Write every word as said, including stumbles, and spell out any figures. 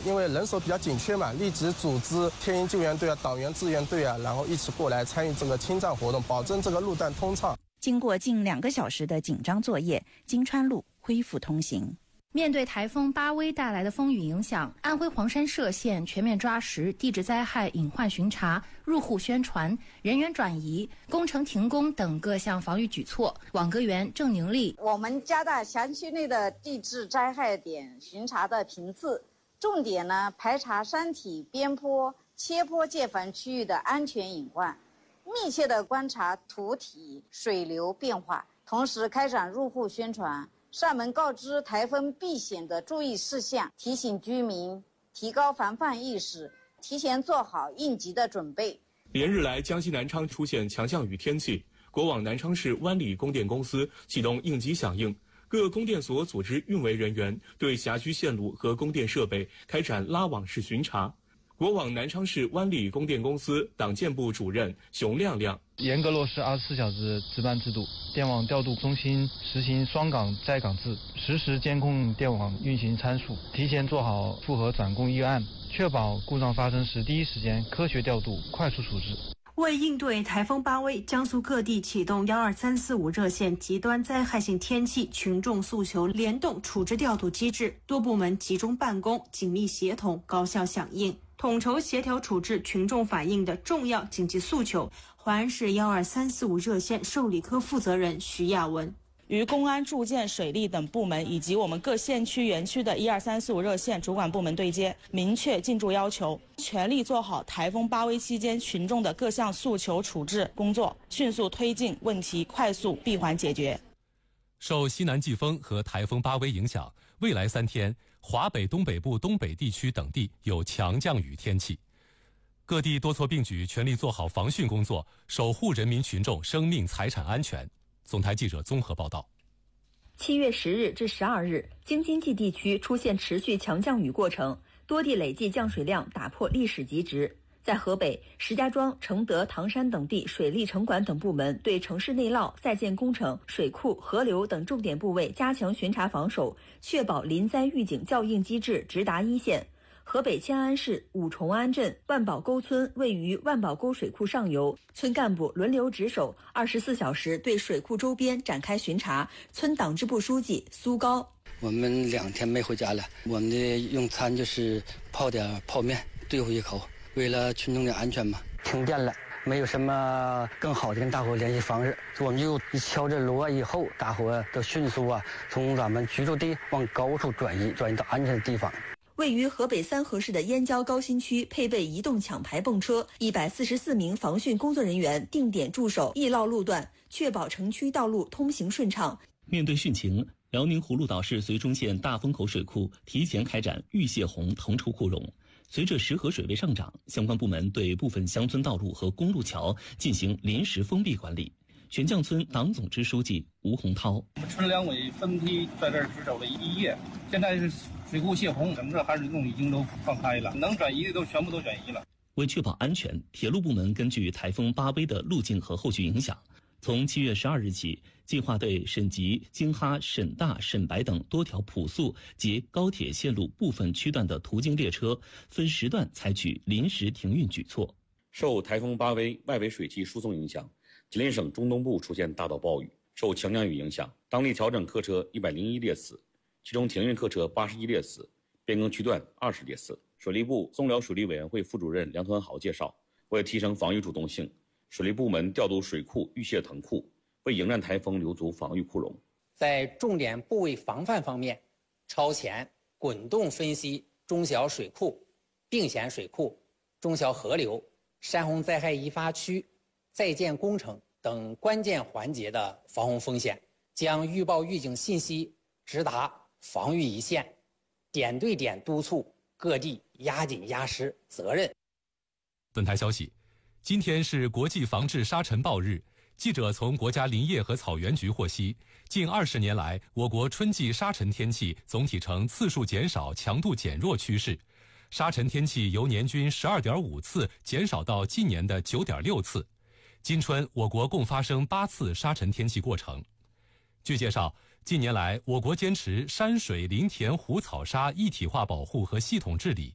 因为人手比较紧缺嘛，立即组织天鹰救援队啊、党员志愿队啊，然后一起过来参与这个清障活动，保证这个路段通畅。 经过近两个小时的紧张作业，金川路恢复通行。 面对台风巴威带来的风雨影响，安徽黄山歙县全面抓实地质灾害隐患巡查、入户宣传、人员转移、工程停工等各项防御举措。网格员郑宁丽： 我们加大辖区内的地质灾害点巡查的频次，重点呢排查山体、边坡、切坡界烦区域的安全隐患，密切地观察土体、水流变化，同时开展入户宣传。上门告知台风避险的注意事项，提醒居民提高防范意识，提前做好应急的准备。 连日来，江西南昌出现强降雨天气，国网南昌市湾里供电公司启动应急响应，各供电所组织运维人员对辖区线路和供电设备开展拉网式巡查。国网南昌市湾里供电公司党建部主任熊亮亮： 严格落实二十四小时值班制度，电网调度中心实行双岗在岗制，实时监控电网运行参数，提前做好复核转供预案，确保故障发生时第一时间科学调度、快速处置。 为应对台风巴威，江苏各地启动幺二三四五热线极端灾害性天气群众诉求联动处置调度机制，多部门集中办公，紧密协同，高效响应，统筹协调处置群众反映的重要紧急诉求。淮安市幺二三四五热线受理科负责人徐亚文： 与公安、住建、水利等部门以及我们各县区园区的一二三四五热线主管部门对接，明确进驻要求，全力做好台风巴威期间群众的各项诉求处置工作，迅速推进问题快速闭环解决。 受西南季风和台风巴威影响，未来三天，华北东北部东北地区等地有强降雨天气。各地多措并举，全力做好防汛工作，守护人民群众生命财产安全。总台记者综合报道。 七月十日至十二日，京津冀地区出现持续强降雨过程，多地累计降水量打破历史极值。在河北，石家庄、承德、唐山等地水利城管等部门对城市内涝、在建工程、水库、河流等重点部位加强巡查防守，确保临灾预警校应机制直达一线。河北迁安市五重安镇万宝沟村位于万宝沟水库上游，村干部轮流值守，二十四小时对水库周边展开巡查。村党支部书记苏高： 我们两天没回家了，我们的用餐就是泡点泡面对付一口，为了群众的安全嘛。停电了，没有什么更好的跟大伙联系方式，我们就一敲这锣以后，大伙都迅速啊从咱们居住地往高处转移，转移到安全的地方。 位于河北三河市的燕郊高新区配备移动抢排泵车，一百四十四名防汛工作人员定点驻守易涝路段，确保城区道路通行顺畅。 面对汛情，辽宁葫芦岛市绥中县大风口水库提前开展玉泄洪腾出库容。随着石河水位上涨，相关部门对部分乡村道路和公路桥进行临时封闭管理。悬降村党总支书记吴洪涛： 我们村两委分批在这儿值守了一夜，现在是水库泄洪，整个含水洞已经都放开了，能转移的都全部都转移了。 为确保安全，铁路部门根据台风巴威的路径和后续影响，从七月十二日起，计划对沈集、京哈、沈大、沈白等多条普速及高铁线路部分区段的途经列车，分时段采取临时停运举措。 受台风巴威外围水汽输送影响，吉林省中东部出现大到暴雨，受强降雨影响，当地调整客车一百零一列次，其中停运客车八十一列次，变更区段二十列次。水利部松辽水利委员会副主任梁团豪介绍，为提升防御主动性，水利部门调度水库预泄腾库，为迎战台风留足防御库容。 在重点部位防范方面，超前滚动分析中小水库、并险水库、中小河流、山洪灾害易发区、在建工程等关键环节的防洪风险，将预报预警信息直达防御一线，点对点督促各地压紧压实责任。 本台消息，今天是国际防治沙尘暴日。记者从国家林业和草原局获悉，近二十年来，我国春季沙尘天气总体呈次数减少、强度减弱趋势。沙尘天气由年均十二点五次减少到近年的九点六次。今春，我国共发生八次沙尘天气过程。据介绍，近年来，我国坚持山水林田湖草沙一体化保护和系统治理，